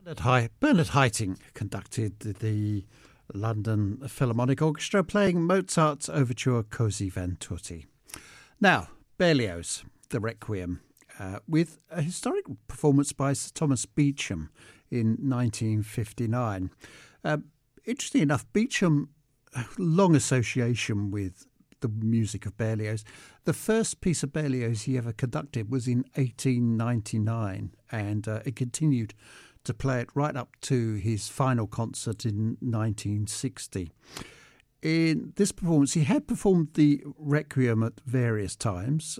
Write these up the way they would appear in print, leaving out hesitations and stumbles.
Bernard Haitink conducted the London Philharmonic Orchestra playing Mozart's Overture Così fan tutte. Now, Berlioz, the Requiem, with a historic performance by Sir Thomas Beecham in 1959. Interesting enough, Beecham, long association with the music of Berlioz. The first piece of Berlioz he ever conducted was in 1899, and it continued to play it right up to his final concert in 1960. In this performance, he had performed the Requiem at various times.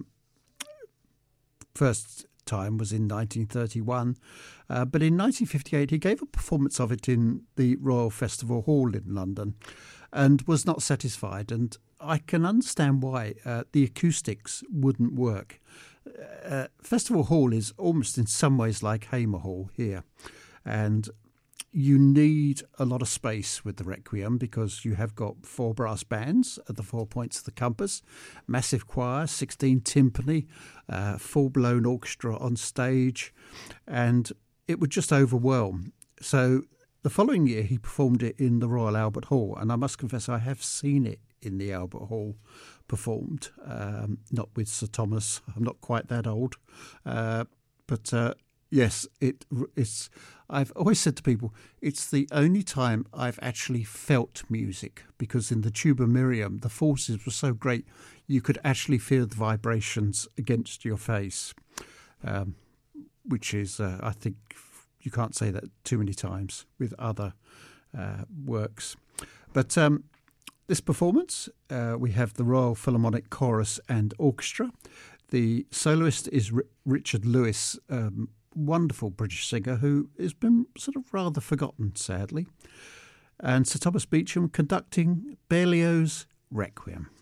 First time was in 1931, but in 1958 he gave a performance of it in the Royal Festival Hall in London and was not satisfied, and I can understand why. The acoustics wouldn't work. Festival Hall is almost in some ways like Hamer Hall here, and you need a lot of space with the Requiem because you have got 4 brass bands at the 4 points of the compass, massive choir, 16 timpani, full-blown orchestra on stage, and it would just overwhelm. So the following year he performed it in the Royal Albert Hall, and I must confess I have seen it in the Albert Hall performed, not with Sir Thomas. I'm not quite that old, but yes, it's. I've always said to people, it's the only time I've actually felt music, because in the Tuba Miriam, the forces were so great, you could actually feel the vibrations against your face, which is, I think, you can't say that too many times with other works. But this performance, we have the Royal Philharmonic Chorus and Orchestra. The soloist is Richard Lewis, wonderful British singer who has been sort of rather forgotten, sadly. And Sir Thomas Beecham conducting Berlioz' Requiem.